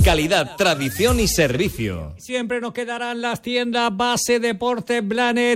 Calidad, tradición y servicio. Siempre nos quedarán las tiendas Base Deportes Blanes,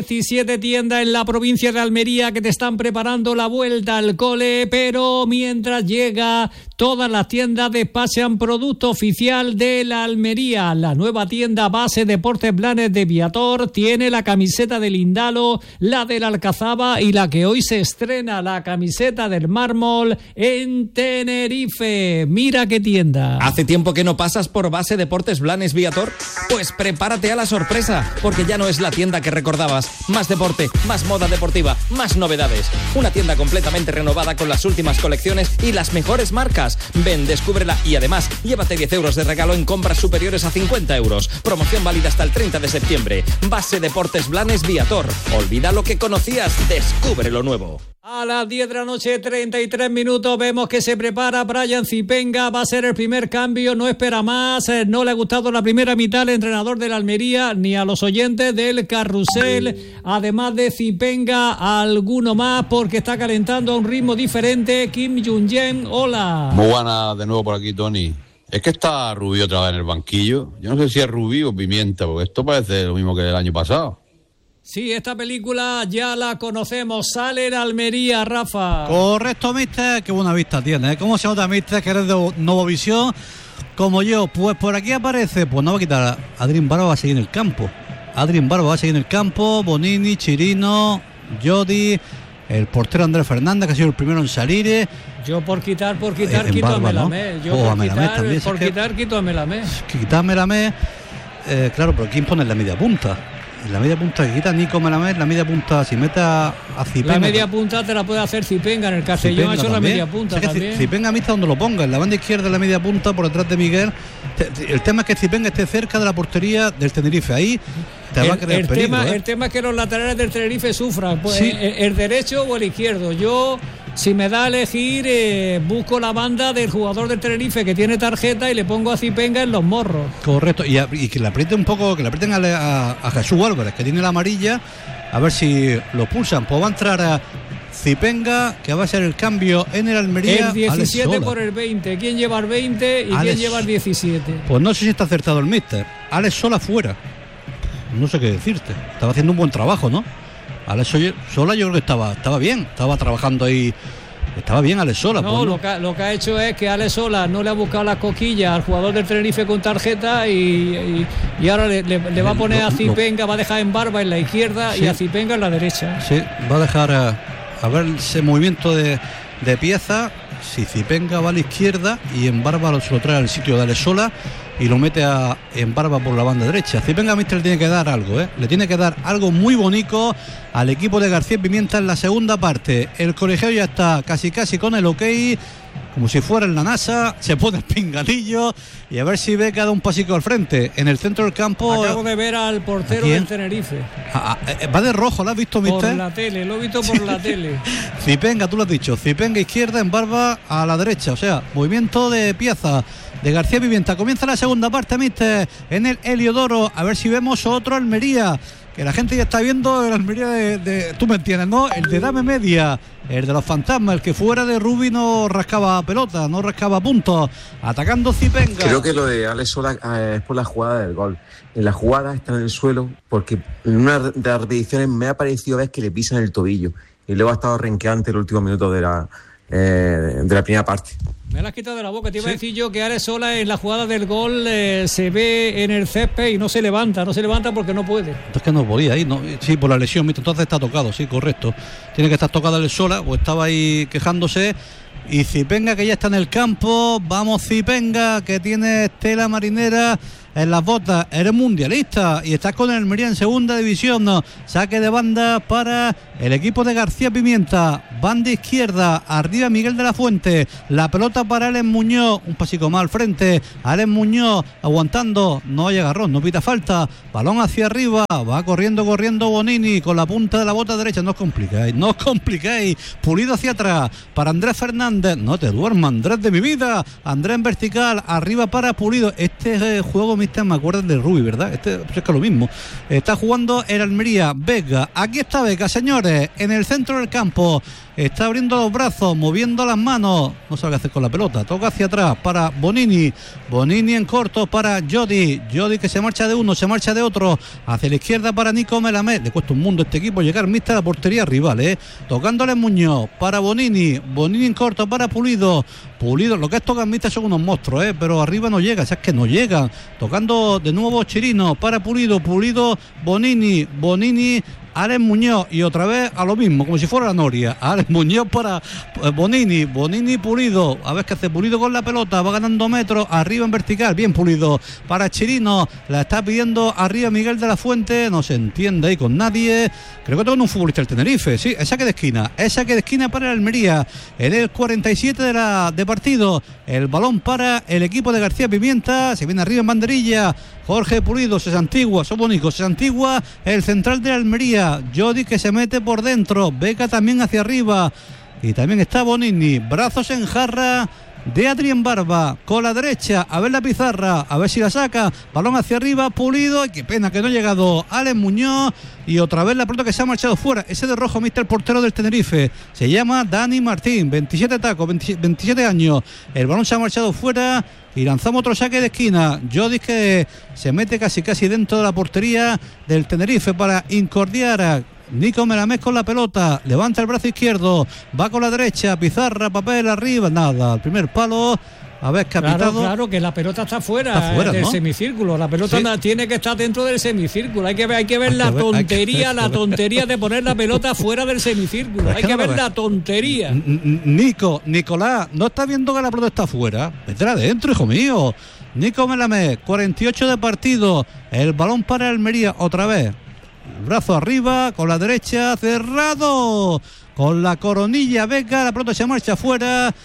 17 tiendas en la provincia de Almería que te están preparando la vuelta al cole, pero mientras llega, todas las tiendas despachan producto oficial de la Almería. La nueva tienda Base Deportes Blanes de Viator tiene la camiseta del Indalo, la del Alcazaba y la que hoy se estrena, la camiseta del Mármol en Tenerife. Mira qué tienda. ¿Hace tiempo que no pasas por Base Deportes Blanes Viator? Pues prepárate a la sorpresa, porque ya no es la tienda que recordabas. Más deporte, más moda deportiva, más novedades. Una tienda completamente renovada con las últimas colecciones y las mejores marcas. Ven, descúbrela y además llévate 10 euros de regalo en compras superiores a 50 euros. Promoción válida hasta el 30 de septiembre. Base Deportes Blanes Viator. Olvida lo que conocías, descubre lo nuevo. A las 10 de la noche, 33 minutos, vemos que se prepara Brian Zipenga, va a ser el primer cambio, no espera más, no le ha gustado la primera mitad al entrenador de la Almería, ni a los oyentes del Carrusel, además de Zipenga, alguno más, porque está calentando a un ritmo diferente. Kim Jung-jen, hola. Muy buena de nuevo por aquí, Tony. Es que está Rubí otra vez en el banquillo, yo no sé si es Rubí o Pimienta, porque esto parece lo mismo que el año pasado. Sí, esta película ya la conocemos. Sale en Almería, Rafa. Correcto, mister. Qué buena vista tiene, ¿eh? ¿Cómo se nota, mister, que eres de Novovisión? Como yo. Pues por aquí aparece, pues no va a quitar. Adrián Barba va a seguir en el campo. Adrián Barba va a seguir en el campo. Bonini, Chirino, Jodi, el portero Andrés Fernández, que ha sido el primero en salir. Yo por quitar quito a Melamé. Yo por quitar quito a Melamé. Quitar a Melamé. Claro, pero ¿quién pone la media punta? En la media punta que quita Nico Melamé, la media punta si mete a Zipenga. La media punta te la puede hacer Zipenga, en el Castellón ha hecho la media punta, o sea, también. Zipenga a mí está donde lo ponga, en la banda izquierda, en la media punta, por detrás de Miguel. El tema es que Zipenga esté cerca de la portería del Tenerife, ahí te va a crear peligro. El tema es que los laterales del Tenerife sufran, pues, sí. El derecho o el izquierdo. Yo, si me da a elegir, busco la banda del jugador del Tenerife que tiene tarjeta y le pongo a Zipenga en los morros. Correcto, y que le apriete un poco, que le aprieten a Jesús Álvarez, que tiene la amarilla, a ver si lo pulsan. Pues va a entrar a Zipenga, que va a ser el cambio en el Almería. El 17 por el 20. ¿Quién lleva el 20 y quién lleva el 17? Pues no sé si está acertado el míster. Alex Sola fuera. No sé qué decirte. Estaba haciendo un buen trabajo, ¿no? Alex Sola yo creo que estaba bien. Estaba trabajando ahí. Estaba bien Alex Sola. No, pues, lo que ha hecho es que Alex Sola no le ha buscado las coquillas al jugador del Tenerife con tarjeta y ahora le va a poner a Zipenga, va a dejar en Barba en la izquierda, sí, y a Zipenga en la derecha. Sí, va a dejar a ver ese movimiento de pieza. Si Zipenga va a la izquierda y en Barba se lo trae al sitio de Alex Sola y lo mete en Barba por la banda derecha. Zipenga mister le tiene que dar algo, le tiene que dar algo muy bonito al equipo de García Pimienta en la segunda parte. El colegiado ya está casi con el ok, como si fuera en la NASA, se pone el pinganillo y a ver si ve que ha dado un pasico al frente. En el centro del campo acabo de ver al portero del Tenerife. Va de rojo, ¿lo has visto, mister? Por la tele, lo he visto por la tele. Zipenga, tú lo has dicho, Zipenga izquierda, en Barba a la derecha, o sea, movimiento de pieza de García Pimienta. Comienza la segunda parte, mister, en el Heliodoro, a ver si vemos otro Almería, que la gente ya está viendo el Almería de tú me entiendes, ¿no? El de Dame Media, el de los fantasmas, el que fuera de Rubí no rascaba pelota, no rascaba puntos, atacando Zipenga. Creo que lo de Alex Sola es por la jugada del gol. En la jugada está en el suelo porque en una de las repeticiones me ha parecido ver que le pisan el tobillo y luego ha estado renqueante el último minuto de la primera parte. Me la has quitado de la boca. Te iba a decir yo que Alex Sola en la jugada del gol se ve en el césped y no se levanta porque no puede. Es que no podía ir, ¿no? Sí, por la lesión, entonces está tocado, sí, correcto. Tiene que estar tocado Alex Sola, o estaba ahí quejándose. Y Zipenga, que ya está en el campo. Vamos, Zipenga, que tiene estela marinera en las botas. Eres mundialista y estás con el Almería en segunda división, ¿no? Saque de banda para el equipo de García Pimienta. Banda izquierda, arriba Miguel de la Fuente. La pelota para Alex Muñoz. Un pasico más al frente. Alex Muñoz aguantando. No hay agarrón, no pita falta. Balón hacia arriba. Va corriendo Bonini con la punta de la bota derecha. No os complicáis. Pulido hacia atrás para Andrés Fernández. No te duermas, Andrés de mi vida. Andrés en vertical. Arriba para Pulido. Este juego, mister, me acuerdo de Rubí, ¿verdad? Pues es que lo mismo. Está jugando el Almería. Vega. Aquí está Vega, señores. En el centro del campo. está abriendo los brazos, moviendo las manos, no sabe qué hacer con la pelota, toca hacia atrás para Bonini en corto para Jodi que se marcha de uno, se marcha de otro, hacia la izquierda para Nico Melamed. Le cuesta un mundo a este equipo llegar mixta a la portería rival, tocándole Muñoz para Bonini en corto para Pulido, lo que es tocar mixta son unos monstruos, pero arriba no llega, o sea, es que no llegan, tocando de nuevo Chirino para Pulido, Bonini, Alex Muñoz y otra vez a lo mismo, como si fuera la Noria. Alex Muñoz para Bonini, Pulido, a ver qué hace Pulido con la pelota, va ganando metros, arriba en vertical, bien Pulido, para Chirino, la está pidiendo arriba Miguel de la Fuente, no se entiende ahí con nadie, creo que toca un futbolista del Tenerife, sí, es saque de esquina para el Almería, en el 47 de partido, el balón para el equipo de García Pimienta, se viene arriba en banderilla, Jorge Pulido, se santigua, son bonitos, se santigua el central de Almería, Jodi que se mete por dentro, Beca también hacia arriba y también está Bonini, brazos en jarra de Adrián Barba, con la derecha, a ver la pizarra, a ver si la saca, balón hacia arriba, Pulido, y qué pena que no ha llegado Alex Muñoz, y otra vez la pelota que se ha marchado fuera, ese de rojo, el portero del Tenerife, se llama Dani Martín, 27 tacos, 27 años, el balón se ha marchado fuera, y lanzamos otro saque de esquina, Jodi que se mete casi dentro de la portería del Tenerife para incordiar a Nico Melamed con la pelota, levanta el brazo izquierdo, va con la derecha, pizarra, papel arriba, nada, al primer palo, a ver, capitado. Claro, que la pelota está fuera del, ¿no?, semicírculo, la pelota tiene que estar dentro del semicírculo, hay que ver la tontería de poner la pelota fuera del semicírculo, hay que ver la tontería. Nicolás, ¿no estás viendo que la pelota está fuera? Vete adentro, hijo mío. Nico Melamed, 48 de partido, el balón para Almería, otra vez. El brazo arriba, con la derecha, cerrado, con la coronilla Beca, la pelota se marcha fuera,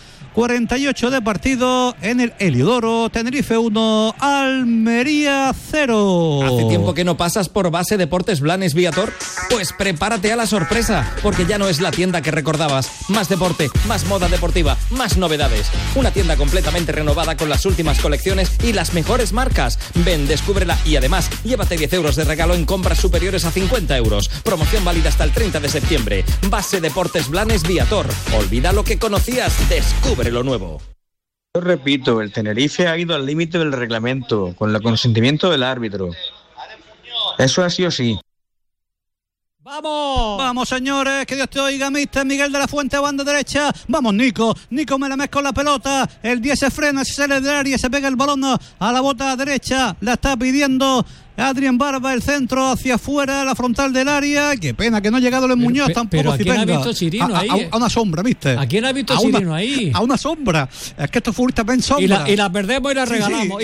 48 de partido en el Heliodoro, Tenerife 1, Almería 0. ¿Hace tiempo que no pasas por Base Deportes Blanes Viator? Pues prepárate a la sorpresa, porque ya no es la tienda que recordabas. Más deporte, más moda deportiva, más novedades. Una tienda completamente renovada con las últimas colecciones y las mejores marcas. Ven, descúbrela y además llévate 10 euros de regalo en compras superiores a 50 euros. Promoción válida hasta el 30 de septiembre. Base Deportes Blanes Viator. Olvida lo que conocías, descubre lo nuevo. Yo repito, el Tenerife ha ido al límite del reglamento, con el consentimiento del árbitro. Eso ha sido así. Vamos señores, que Dios te oiga, mister Miguel de la Fuente, banda derecha, vamos Nico Melamed con la pelota, el 10 se frena, se sale del área, se pega el balón a la bota derecha, la está pidiendo Adrián Barba, el centro hacia afuera, la frontal del área, qué pena que no ha llegado el Muñoz tampoco. Pero ¿a quién ha visto Chirino ahí? A una sombra, mister. ¿A quién ha visto Chirino ahí? A una sombra, es que estos futbolistas ven sombra. Y la perdemos y la regalamos,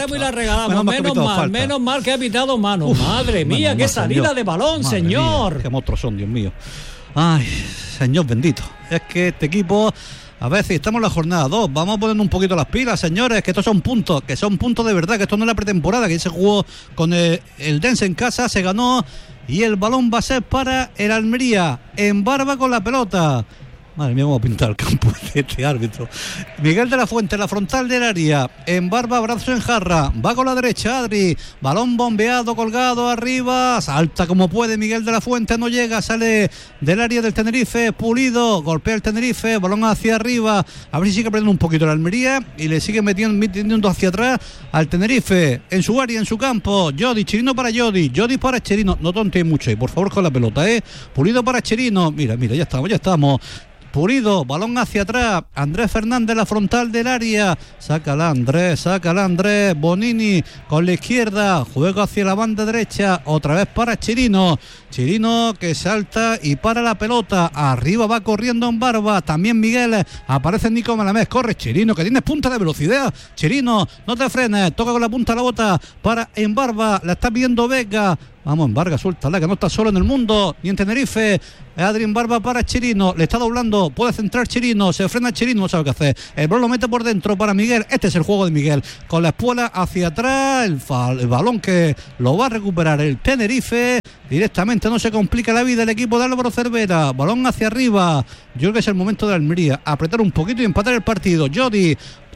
menos mal que ha pitado mano, madre mía, qué salida de balón, madre señor. Mía, qué monstruos son, Dios mío. Ay, Señor bendito, es que este equipo... A ver si estamos en la jornada 2, vamos a poner un poquito las pilas, señores, que estos son puntos, de verdad, que esto no es la pretemporada, que se jugó con el Dense en casa, se ganó y el balón va a ser para el Almería, en Barba con la pelota. Madre mía, vamos a pintar el campo de este árbitro. Miguel de la Fuente, la frontal del área, en Barba, brazo en jarra, va con la derecha Adri, balón bombeado, colgado arriba, salta como puede Miguel de la Fuente, no llega, sale del área del Tenerife, Pulido, golpea el Tenerife, balón hacia arriba, a ver si sigue perdiendo un poquito la Almería y le sigue metiendo hacia atrás al Tenerife, en su área, en su campo, Chirino para Jodi para Chirino, no tonteéis mucho ahí, por favor con la pelota, Pulido para Chirino, mira, ya estamos. Pulido, balón hacia atrás, Andrés Fernández, la frontal del área, sácala Andrés, Bonini con la izquierda, juega hacia la banda derecha, otra vez para Chirino que salta y para la pelota, arriba va corriendo en Barba, también Miguel, aparece Nico Melamed, corre Chirino, que tienes punta de velocidad, Chirino, no te frenes, toca con la punta de la bota para en Barba, la está pidiendo Vega. Vamos, en Vargas, suéltala, que no está solo en el mundo, ni en Tenerife. Adrián Barba para Chirino, le está doblando, puede centrar Chirino, se frena Chirino, no sabe qué hacer. El balón lo mete por dentro para Miguel, este es el juego de Miguel, con la espuela hacia atrás, el balón que lo va a recuperar el Tenerife, directamente no se complica la vida el equipo de Álvaro Cervera, balón hacia arriba, yo creo que es el momento de Almería, apretar un poquito y empatar el partido. Jodi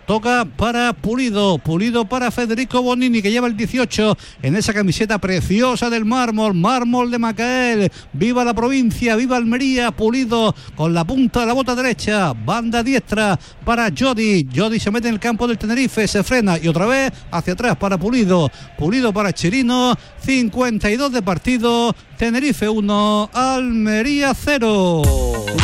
toca para Pulido para Federico Bonini, que lleva el 18 en esa camiseta preciosa del mármol de Macael. Viva la provincia, viva Almería. Pulido con la punta de la bota derecha, banda diestra para Jodi se mete en el campo del Tenerife, se frena y otra vez hacia atrás para Pulido para Chirino. 52 de partido, Tenerife 1, Almería 0.